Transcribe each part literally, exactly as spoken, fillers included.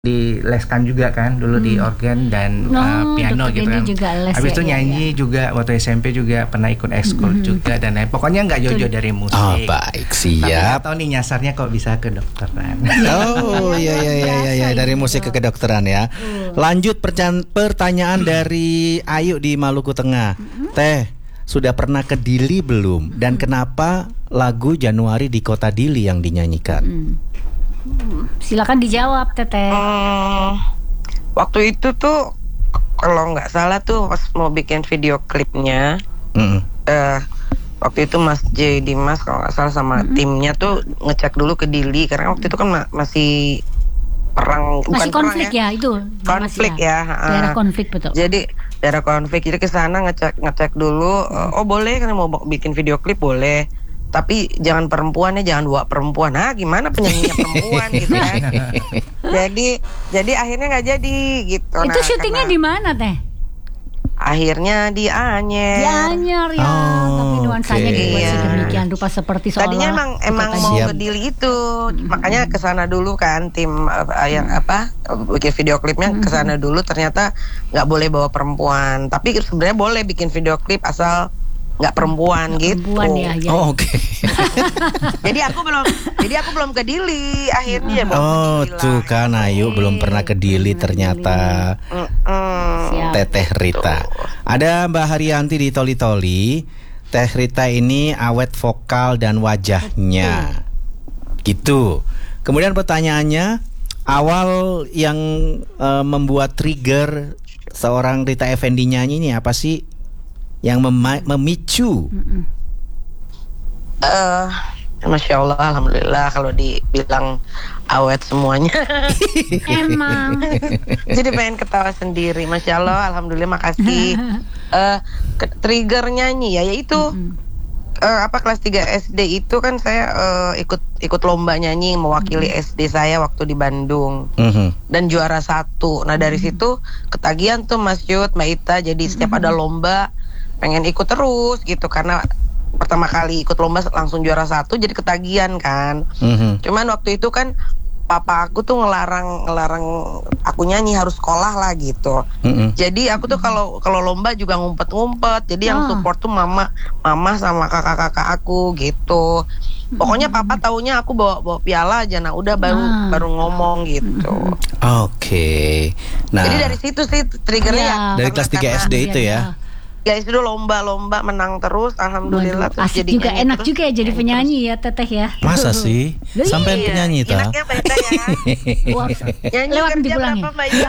dileskan juga kan dulu hmm. di organ dan no, uh, piano gitu kan. Habis itu ya, nyanyi ya. juga waktu S M P juga pernah ikut ekskul mm-hmm. juga dan lain. Pokoknya nggak jauh-jauh dari musik. Oh baik, siap. Tapi nggak tahu nih nyasarnya kok bisa ke kedokteran. Oh iya iya iya iya ya, dari musik ke kedokteran ya. Lanjut percan- pertanyaan dari Ayu di Maluku Tengah. Mm-hmm. Teh, sudah pernah ke Dili belum? Dan kenapa lagu Januari di Kota Dili yang dinyanyikan? Mm. Silakan dijawab, Teteh. Hmm, waktu itu tuh kalau nggak salah tuh pas mau bikin video klipnya, mm. uh, waktu itu Mas J Dimas kalau nggak salah sama mm-hmm. timnya tuh ngecek dulu ke Dili karena waktu itu kan ma- masih perang, masih bukan konflik perang ya, ya itu konflik ya, ya. Uh, daerah konflik betul. Jadi daerah konflik jadi ke sana ngecek ngecek dulu, uh, oh boleh kan mau bikin video klip boleh. Tapi jangan perempuan ya, jangan bawa perempuan. Ah, gimana penyanyinya perempuan gitu kan. Jadi jadi akhirnya nggak jadi gitu. Itu nah, syutingnya di mana Teh? Akhirnya di Anyer. Di Anyer ya, oh, tapi nuansanya okay. dibuat iya. sedemikian rupa seperti seolah. Tadinya emang emang mau ke Dili itu, hmm. makanya kesana dulu kan tim uh, yang apa bikin video klipnya hmm. kesana dulu. Ternyata nggak boleh bawa perempuan, tapi sebenarnya boleh bikin video klip asal nggak perempuan gak gitu. Perempuan ya, ya. Oh oke. Okay. jadi aku belum, jadi aku belum ke Dili akhirnya. Oh tuh kan Ayu belum pernah ke Dili ternyata. Mm-mm. Teteh Rita. Ada Mbak Haryanti di Toli Toli. Teh Rita ini awet vokal dan wajahnya. Gitu. Kemudian pertanyaannya, awal yang uh, membuat trigger seorang Rita Effendy nyanyi ini apa sih? Yang mem- memicu. Uh, Masya Allah, alhamdulillah kalau dibilang awet semuanya. Emang. Jadi pengen ketawa sendiri. Masya Allah, alhamdulillah, makasih. uh, ke- trigger nyanyi ya, yaitu uh, apa kelas tiga S D itu kan saya uh, ikut ikut lomba nyanyi mewakili S D saya waktu di Bandung mm-hmm. dan juara satu. Nah dari mm-hmm. situ ketagihan tuh Mas Yud, Mbak Ita. Jadi setiap mm-hmm. ada lomba pengen ikut terus gitu karena pertama kali ikut lomba langsung juara satu jadi ketagihan kan. Mm-hmm. Cuman waktu itu kan papa aku tuh ngelarang ngelarang aku nyanyi harus sekolah lah gitu. Mm-hmm. Jadi aku tuh kalau kalau lomba juga ngumpet-ngumpet. Jadi oh. yang support tuh mama mama sama kakak-kakak aku gitu. Pokoknya papa taunya aku bawa bawa piala aja. Nah udah baru ah. baru ngomong gitu. Oke. Okay. Nah. Jadi dari situ sih triggernya ya. Dari kelas tiga S D itu ya. Guys itu lomba-lomba menang terus, alhamdulillah. Waduh, asik juga, enak terus. Juga ya jadi penyanyi ya Teteh ya. Masa sih? Sampai iya, penyanyi ta? Enaknya beda ya. Wah, nyanyi lewat kerja berapa Mbak Ida?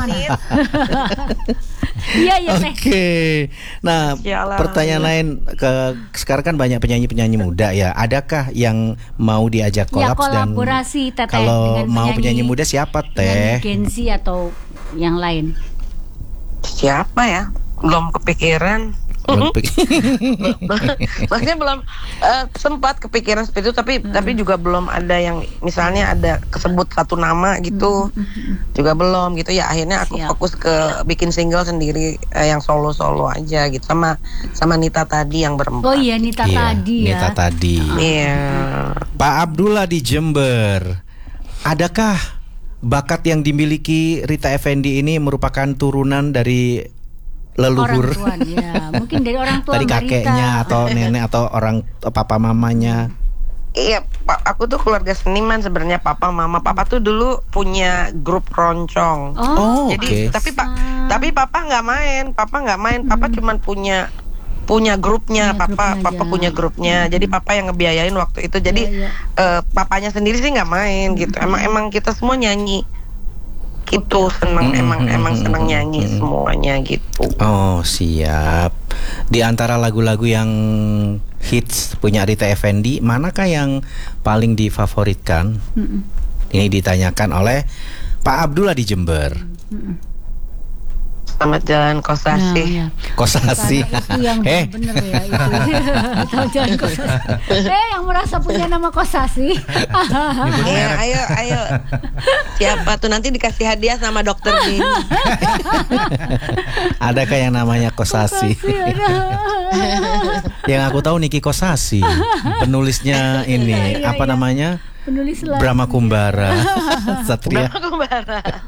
Iya iya Teh. Oke. Nah, Yalah, pertanyaan lain ke sekarang kan banyak penyanyi-penyanyi muda ya. Adakah yang mau diajak kolaps ya, kolaborasi dan Teteh kalau mau penyanyi muda siapa Teh? Gen Z atau yang lain? Siapa ya? Belum kepikiran. Belum Maksudnya belum uh, sempat kepikiran seperti itu, tapi hmm. tapi juga belum ada yang misalnya ada kesebut satu nama gitu, hmm. juga belum gitu ya. Akhirnya aku Siap. fokus ke bikin single sendiri uh, yang solo-solo aja gitu sama sama Nita tadi yang berempat. Oh iya Nita iya, tadi ya. Nita tadi. Iya. Pak Abdullah di Jember. Adakah bakat yang dimiliki Rita Effendy ini merupakan turunan dari leluhur orang tua, ya. Mungkin dari orang tua tadi kakeknya atau nenek atau orang papa mamanya? Iya, Pak, aku tuh keluarga seniman sebenarnya. Papa mama papa tuh dulu punya grup keroncong. Oh, jadi okay. tapi pak tapi papa nggak main, papa nggak main, papa hmm. cuman punya punya grupnya, ya, papa grupnya papa aja. punya grupnya. Hmm. Jadi papa yang ngebiayain waktu itu. Jadi ya, ya. Uh, papanya sendiri sih nggak main gitu. Hmm. Emang emang kita semua nyanyi. Itu seneng mm-hmm. emang emang seneng nyanyi mm-hmm. semuanya gitu. Oh siap. Di antara lagu-lagu yang hits punya Rita Effendy, manakah yang paling difavoritkan? Mm-hmm. Ini ditanyakan oleh Pak Abdullah di Jember. Mm-hmm. Selamat Jalan Kosasi. Nah, ya. Kosasi. Itu yang eh. bener ya itu. Selamat Jalan Kosasi. Eh yang merasa punya nama Kosasi. Eh ayo ayo. Siapa tuh nanti dikasih hadiah sama dokter Jin. Adakah yang namanya Kosasi? Kosasi yang aku tahu Niki Kosasi. Penulisnya ini iya, apa iya. namanya? Penulis lagu. Brahma Kumbara. Satria. Brahma Kumbara.